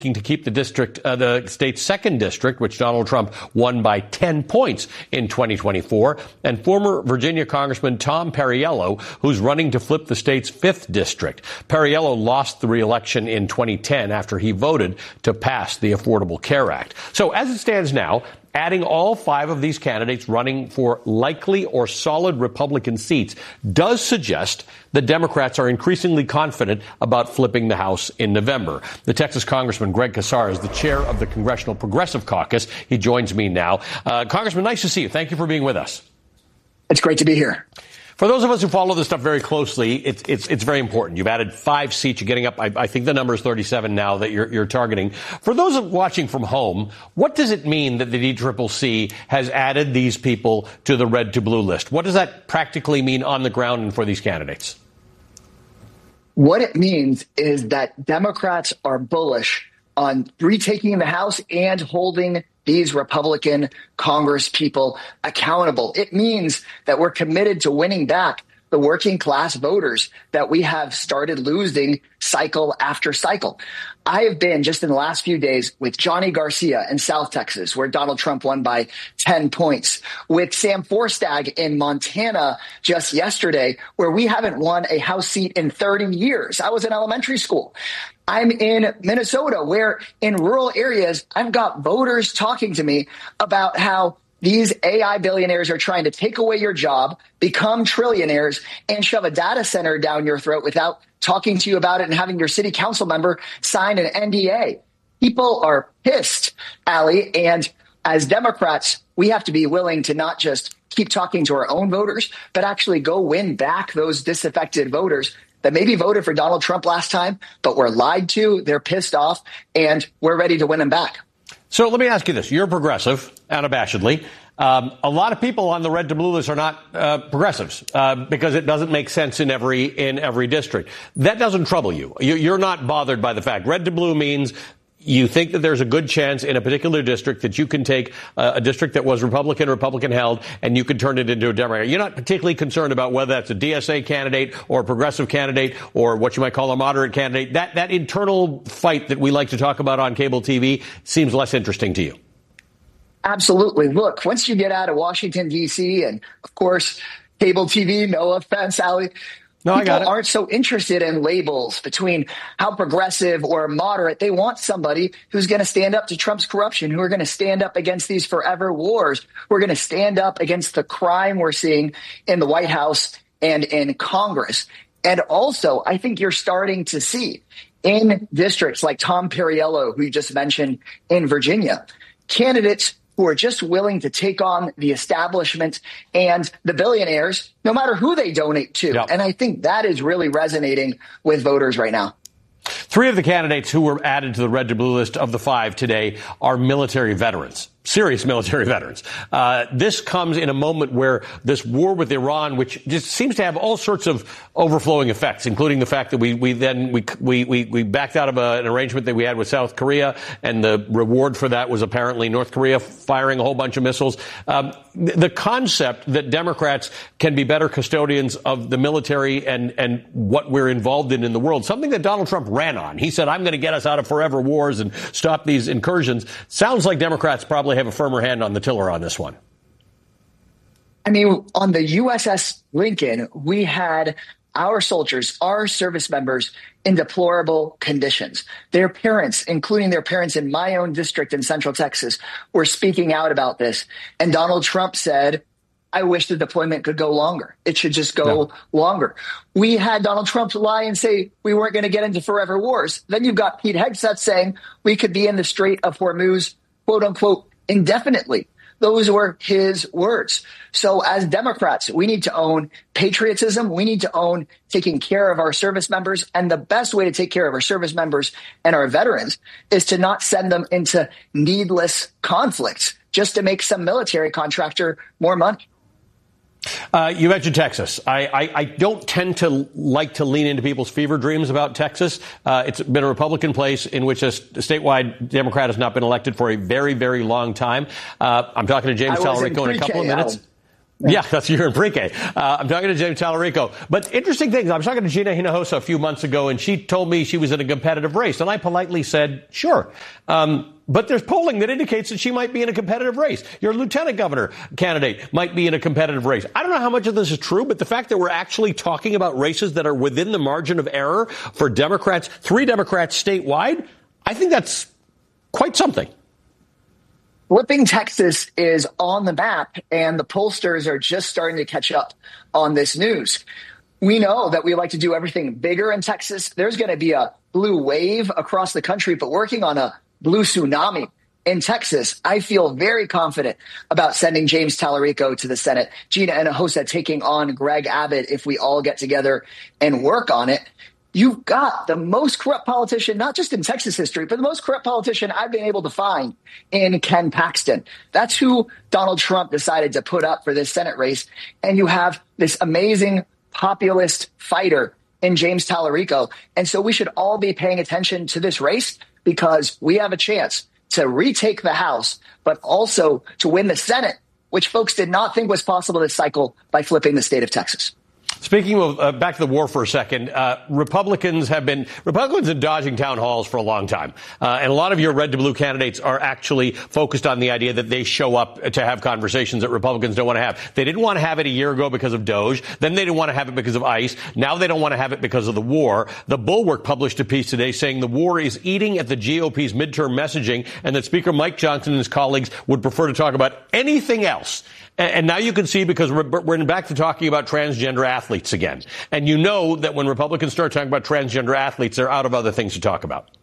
to keep the state's second district, which Donald Trump won by 10 points in 2024, and former Virginia Congressman Tom Perriello, who's running to flip the state's fifth district. Perriello lost the re-election in 2010 after he voted to pass the Affordable Care Act. So as it stands now, adding all five of these candidates running for likely or solid Republican seats does suggest the Democrats are increasingly confident about flipping the House in November. The Texas Congressman Greg Casar is the chair of the Congressional Progressive Caucus. He joins me now. Congressman, nice to see you. Thank you for being with us. It's great to be here. For those of us who follow this stuff very closely, it's very important. You've added 5 seats. You're getting up. I think the number is 37 now that you're targeting. For those watching from home, what does it mean that the DCCC has added these people to the red to blue list? What does that practically mean on the ground and for these candidates? What it means is that Democrats are bullish on retaking the House and holding these Republican Congress people accountable. It means that we're committed to winning back the working class voters that we have started losing cycle after cycle. I have been just in the last few days with Johnny Garcia in South Texas, where Donald Trump won by 10 points, with Sam Forstag in Montana just yesterday, where we haven't won a House seat in 30 years. I was in elementary school. I'm in Minnesota, where in rural areas, I've got voters talking to me about how these AI billionaires are trying to take away your job, become trillionaires, and shove a data center down your throat without talking to you about it and having your city council member sign an NDA. People are pissed, Ali, and as Democrats, we have to be willing to not just keep talking to our own voters, but actually go win back those disaffected voters that maybe voted for Donald Trump last time, but were lied to, they're pissed off, and we're ready to win them back. So let me ask you this. You're progressive, unabashedly. A lot of people on the red to blue list are not progressives because it doesn't make sense in every district. That doesn't trouble you. You're not bothered by the fact. Red to blue means you think that there's a good chance in a particular district that you can take a district that was Republican held, and you can turn it into a Democrat. You're not particularly concerned about whether that's a DSA candidate or a progressive candidate or what you might call a moderate candidate. That internal fight that we like to talk about on cable TV seems less interesting to you. Absolutely. Look, once you get out of Washington, D.C., and of course, cable TV, no offense, Ali, no, people aren't so interested in labels between how progressive or moderate. They want somebody who's going to stand up to Trump's corruption, who are going to stand up against these forever wars, who are going to stand up against the crime we're seeing in the White House and in Congress. And also, I think you're starting to see in districts like Tom Perriello, who you just mentioned in Virginia, candidates who are just willing to take on the establishment and the billionaires, no matter who they donate to. Yep. And I think that is really resonating with voters right now. 3 of the candidates who were added to the red to blue list of the 5 today are military veterans. Serious military veterans. This comes in a moment where this war with Iran, which just seems to have all sorts of overflowing effects, including the fact that we backed out of an arrangement that we had with South Korea, and the reward for that was apparently North Korea firing a whole bunch of missiles. The concept that Democrats can be better custodians of the military and what we're involved in the world, something that Donald Trump ran on. He said, I'm going to get us out of forever wars and stop these incursions. Sounds like Democrats probably have a firmer hand on the tiller on this one. I mean, on the USS Lincoln, we had our soldiers, our service members in deplorable conditions. Their parents, including their parents in my own district in Central Texas, were speaking out about this. And Donald Trump said, I wish the deployment could go longer. It should just go longer. We had Donald Trump lie and say we weren't going to get into forever wars. Then you've got Pete Hegseth saying we could be in the Strait of Hormuz, quote unquote, indefinitely. Those were his words. So as Democrats, we need to own patriotism. We need to own taking care of our service members. And the best way to take care of our service members and our veterans is to not send them into needless conflicts just to make some military contractor more money. You mentioned Texas. I don't tend to like to lean into people's fever dreams about Texas. It's been a Republican place in which a statewide Democrat has not been elected for a very, very long time. I'm talking to James Talarico in a couple of minutes. Yeah, that's you're in pre-K. I'm talking to James Tallarico. But interesting things. I was talking to Gina Hinojosa a few months ago, and she told me she was in a competitive race. And I politely said, sure. But there's polling that indicates that she might be in a competitive race. Your lieutenant governor candidate might be in a competitive race. I don't know how much of this is true, but the fact that we're actually talking about races that are within the margin of error for Democrats, 3 Democrats statewide, I think that's quite something. Flipping Texas is on the map, and the pollsters are just starting to catch up on this news. We know that we like to do everything bigger in Texas. There's going to be a blue wave across the country, but working on a blue tsunami in Texas. I feel very confident about sending James Tallarico to the Senate, Gina Hinojosa taking on Greg Abbott if we all get together and work on it. You've got the most corrupt politician, not just in Texas history, but the most corrupt politician I've been able to find in Ken Paxton. That's who Donald Trump decided to put up for this Senate race. And you have this amazing populist fighter in James Tallarico. And so we should all be paying attention to this race because we have a chance to retake the House, but also to win the Senate, which folks did not think was possible this cycle by flipping the state of Texas. Speaking of back to the war for a second, Republicans have been dodging town halls for a long time. And a lot of your red to blue candidates are actually focused on the idea that they show up to have conversations that Republicans don't want to have. They didn't want to have it a year ago because of Doge. Then they didn't want to have it because of ICE. Now they don't want to have it because of the war. The Bulwark published a piece today saying the war is eating at the GOP's midterm messaging and that Speaker Mike Johnson and his colleagues would prefer to talk about anything else. And now you can see, because we're back to talking about transgender athletes again. And you know that when Republicans start talking about transgender athletes, they're out of other things to talk about.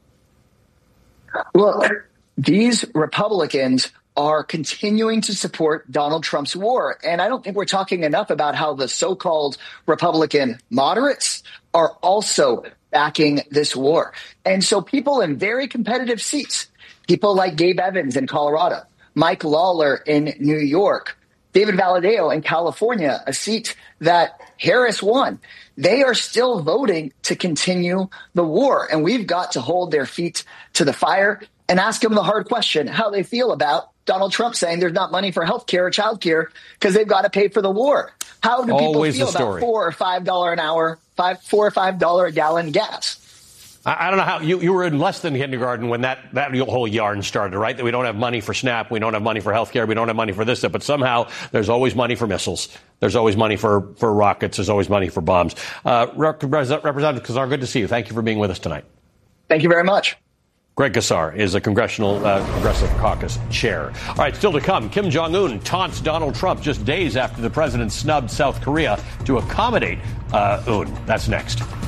Look, these Republicans are continuing to support Donald Trump's war. And I don't think we're talking enough about how the so-called Republican moderates are also backing this war. And so people in very competitive seats, people like Gabe Evans in Colorado, Mike Lawler in New York, David Valadao in California, a seat that Harris won, they are still voting to continue the war. And we've got to hold their feet to the fire and ask them the hard question, how they feel about Donald Trump saying there's not money for health care or child care because they've got to pay for the war. How do people feel about $4 or $5 an hour, $4 or $5 a gallon gas? I don't know how you were in less than kindergarten when that whole yarn started, right? That we don't have money for SNAP. We don't have money for health care. We don't have money for this stuff. But somehow there's always money for missiles. There's always money for rockets. There's always money for bombs. Representative Casar, good to see you. Thank you for being with us tonight. Thank you very much. Greg Casar is a Congressional Progressive Caucus chair. All right, still to come, Kim Jong-un taunts Donald Trump just days after the president snubbed South Korea to accommodate Un. That's next.